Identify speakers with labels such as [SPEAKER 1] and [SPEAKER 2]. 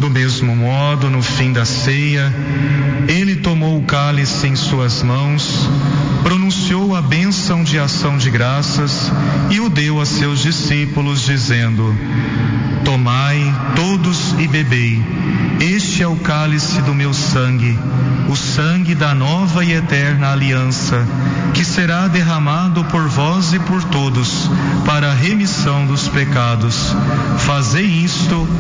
[SPEAKER 1] Do mesmo modo, no fim da ceia, ele tomou o cálice em suas mãos, pronunciou a bênção de ação de graças e o deu a seus discípulos, dizendo: Tomai todos e bebei, este é o cálice do meu sangue, o sangue da nova e eterna aliança, que será derramado por vós e por todos, para a remissão dos pecados. Fazei isto